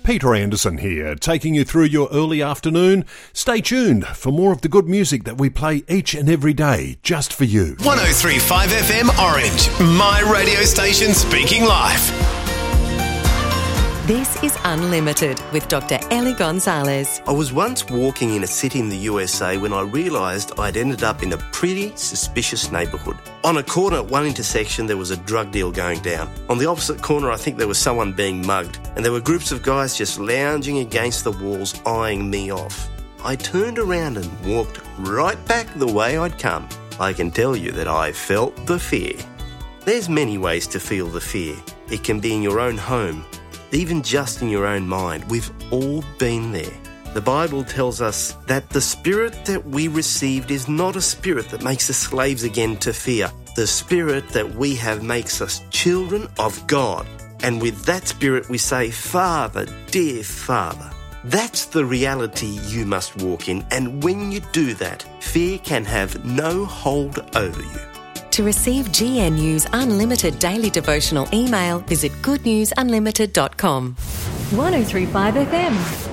Peter Anderson here, taking you through your early afternoon. Stay tuned for more of the good music that we play each and every day, just for you. 103.5 FM Orange, my radio station speaking live. This is Unlimited with Dr. Ellie Gonzalez. I was once walking in a city in the USA when I realised I'd ended up in a pretty suspicious neighbourhood. On a corner at one intersection, there was a drug deal going down. On the opposite corner, I think there was someone being mugged, and there were groups of guys just lounging against the walls, eyeing me off. I turned around and walked right back the way I'd come. I can tell you that I felt the fear. There's many ways to feel the fear. It can be in your own home, even just in your own mind. We've all been there. The Bible tells us that the spirit that we received is not a spirit that makes us slaves again to fear. The spirit that we have makes us children of God. And with that spirit we say, Father, dear Father. That's the reality you must walk in. And when you do that, fear can have no hold over you. To receive GNU's Unlimited Daily Devotional email, visit goodnewsunlimited.com. 103.5 FM.